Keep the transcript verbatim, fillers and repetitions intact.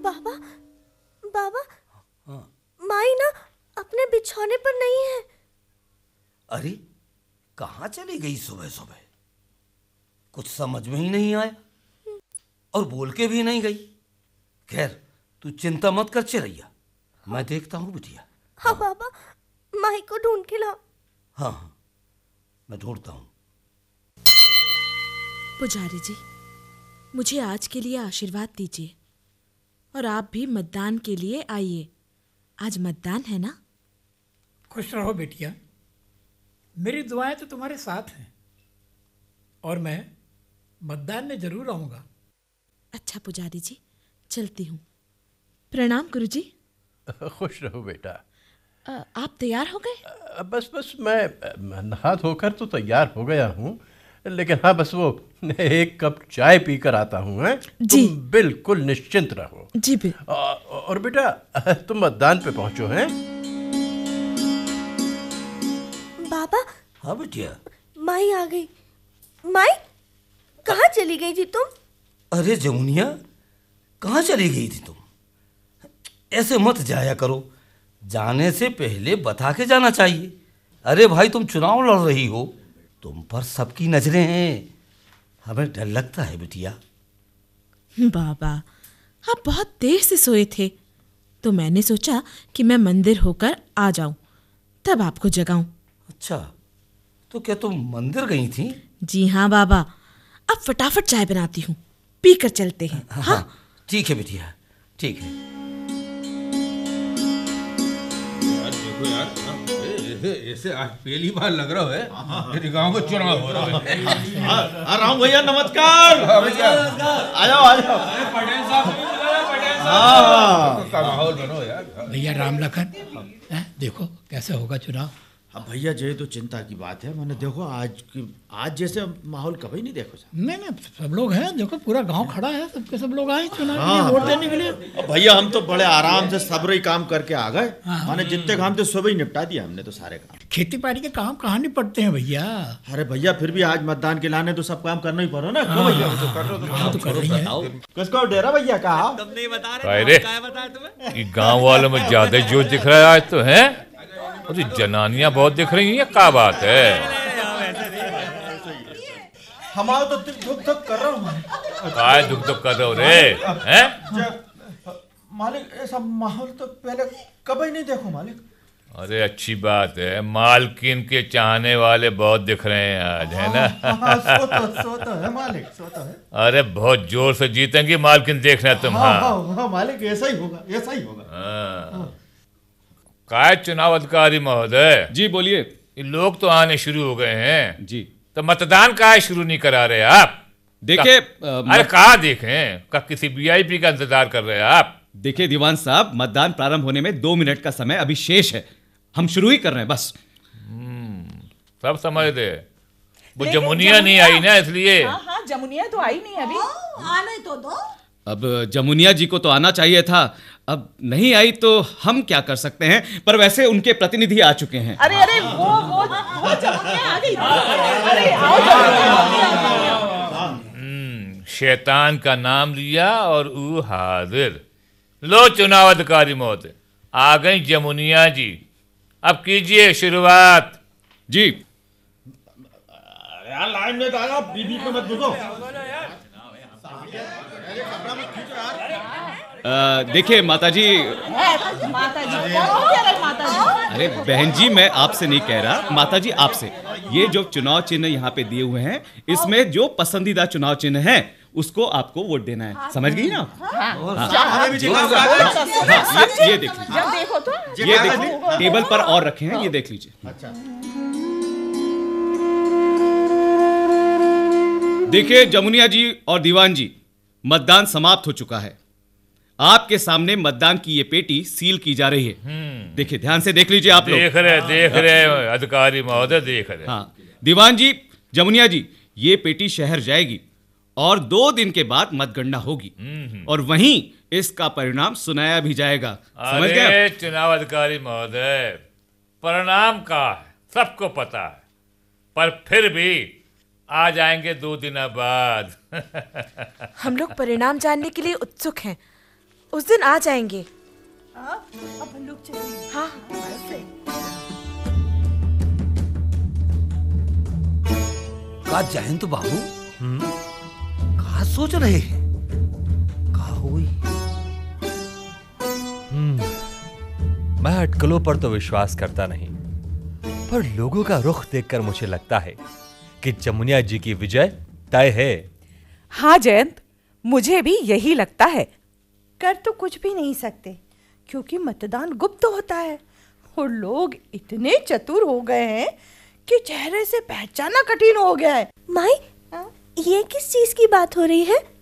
बाबा, बाबा, हाँ। माई ना अपने बिछौने पर नहीं है। अरे कहाँ चली गई सुबह सुबह? कुछ समझ में ही नहीं आया और बोल के भी नहीं गई। खैर तू चिंता मत कर चिरैया, मैं देखता हूँ बिटिया। हाँ, हाँ बाबा, माई को ढूंढ के लाओ। हाँ हाँ मैं ढूंढता हूँ। पुजारी जी, मुझे आज के लिए आशीर्वाद दीजिए और आप भी मतदान के लिए आइए। आज मतदान है ना? खुश रहो बेटिया, मेरी दुआएं तो तुम्हारे साथ हैं और मैं मतदान में जरूर आऊंगा। अच्छा पुजारी जी, चलती हूँ। प्रणाम गुरुजी। खुश रहो बेटा। अ, आप तैयार हो गए? अ, बस बस मैं नहा धोकर तो तैयार हो गया हूँ, लेकिन हाँ बस वो एक कप चाय पीकर आता हूँ। हैं? जी। तुम बिल्कुल निश्चिंत रहो। जी बिल अ, और बेटा तुम मतदान पे पहुँचो। हैं? बाबा, हाँ बिटिया। माई आ गई। माई, कहाँ चली गई थी तुम? अरे जमुनिया, कहाँ चली गई थी तुम? ऐसे मत जाया करो, जाने से पहले बता के जाना चाहिए। अरे भाई तुम चुनाव लड़ रही हो, तुम पर सबकी नजरें हैं, हमें डर लगता है बिटिया। बाबा, आप बहुत देर से सोए थे तो मैंने सोचा कि मैं मंदिर होकर आ जाऊं, तब आपको जगाऊं। अच्छा, तो क्या तुम मंदिर गई थी? जी हाँ बाबा, अब फटाफट चाय बनाती हूँ, पीकर चलते हैं। हाँ, हाँ? हाँ ठीक है बिटिया, ठीक है। यार देखो यार, ऐसे ऐसे आज पहली बार लग रहा है मेरे गांव में चुनाव हो रहा है। हाँ राम भैया नमस्कार। आ जाओ आ जाओ। पटेल साहब भी बुलाया, पटेल हाँ का माहौल बनो यार। भैया राम लखन, हैं, देखो कैसे होगा चुनाव। अब भैया जो तो चिंता की बात है, मैंने देखो आज की आज जैसे माहौल कभी नहीं देखो सर। नहीं नहीं, सब लोग हैं, देखो पूरा गांव खड़ा है, सबके सब लोग आए चुनाव के लिए हाँ। वोट देने के लिए। अब भैया हम तो बड़े आराम से सब्र ही काम करके आ गए। हाँ। माने जितने काम थे सुबह ही निपटा दिया हमने तो सारे काम। खेती बाड़ी के काम कहाँ निपटते हैं भैया। अरे भैया फिर भी आज मतदान के लाने तो सब काम करना ही पड़ो ना। क्यों भैया? तो कर रहे तो कर रही है। किसको डेरा भैया कहा? तुम नहीं बता अरे, रहे, क्या बताया तुम्हें? ये गांव वालों में ज्यादा जोश दिख रहा है आज तो। हैं? और ये जनानियां बहुत दिख रही हैं, क्या बात है? हमारा तो दिल धुक धुक कर रहा हूँ। काय दुख दुख कर रहे हो रे? हैं? मालिक ऐसा माहौल तो पहले कभी नहीं देखो मालिक। अरे अच्छी बात है, मालकिन के चाहने वाले बहुत दिख रहे हैं आज, है ना? हाँ, सो तो, सो तो है मालिक, सो तो है। अरे बहुत जोर से जीतेंगे मालकिन, देखना तुम। हाँ, हाँ हाँ, हाँ मालिक ऐसा ही होगा, ऐसा ही होगा। हाँ। काय चुनाव अधिकारी महोदय जी बोलिए। ये लोग तो आने शुरू हो गए हैं जी तो मतदान काय शुरू नहीं करा रहे आप? देखिए, का- अरे कहाँ देखें, का किसी वीआईपी का इंतजार कर रहे हैं आप? देखिए दीवान साहब, मतदान प्रारंभ होने में दो मिनट का समय अभी शेष है, हम शुरू ही कर रहे हैं बस। सब समझ दे, वो जमुनिया नहीं आई ना इसलिए। हाँ हाँ, जमुनिया तो आई नहीं अभी। आने तो दो। अब जमुनिया जी को तो आना चाहिए था, अब नहीं आई तो हम क्या कर सकते हैं, पर वैसे उनके प्रतिनिधि आ चुके हैं। अरे अरे वो वो वो जमुनिया आ गई। अरे आओ जमुनिया। हम्म, शैतान का नाम लिया और ऊ हाजिर। लो चुनाव अधिकारी महोदय, आ गई जमुनिया जी, अब कीजिए शुरुआत। जी यार लाइन में तो आ जाओ, बीबी पे मत घुसो। अ, देखिए माता जी, माता जी कौन कह रहे माता जी? अरे बहन जी मैं आपसे नहीं कह रहा, माता जी आपसे। ये जो चुनाव चिन्ह यहाँ पे दिए हुए हैं, इसमें जो पसंदीदा चुनाव चिन्ह है उसको आपको वोट देना है, समझ गई ना? हाँ, हाँ, ये ये देख लीजिए, जब देखो तो ये देख लीजिए, टेबल पर और रखे हैं, ये देख लीजिए। अच्छा देखिए जमुनिया जी और दीवान जी, मतदान समाप्त हो चुका है। आपके सामने मतदान की ये पेटी सील की जा रही है। देखिए ध्यान से देख लीजिए आप लोग। देख रहे देख रहे अधिकारी महोदय, देख रहे। हाँ दीवान जी, जमुनिया जी, ये पेटी शहर जाएगी और दो दिन के बाद मतगणना होगी और वहीं इसका परिणाम सुनाया भी जाएगा, समझ गए? अरे चुनाव अधिकारी महोदय, परिणाम का है सबको पता है, पर फिर भी आ जाएंगे दो दिन बाद। हम लोग परिणाम जानने के लिए उत्सुक हैं, उस दिन आ जाएंगे। हाँ, अब हम लोग चलेंगे। हाँ ऐसे। का जयंत बाबू कहा सोच रहे हैं? कहा हुई? मैं अटकलों पर तो विश्वास करता नहीं, पर लोगों का रुख देखकर मुझे लगता है कि जमुनिया जी की विजय तय है। हाँ जयंत, मुझे भी यही लगता है। कर तो कुछ भी नहीं सकते क्योंकि मतदान गुप्त होता है और लोग इतने चतुर हो गए हैं कि चेहरे से पहचाना कठिन हो गया है। माई, ये किस चीज की बात हो रही है?